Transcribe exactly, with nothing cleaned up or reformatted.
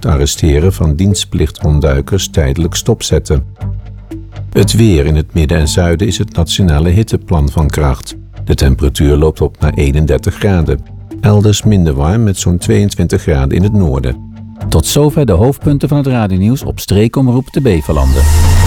het arresteren van dienstplichtontduikers tijdelijk stopzetten. Het weer in het midden en zuiden is het nationale hitteplan van kracht. De temperatuur loopt op naar eenendertig graden. Elders minder warm met zo'n tweeëntwintig graden in het noorden. Tot zover de hoofdpunten van het radionieuws op streekomroep de Beverlanden.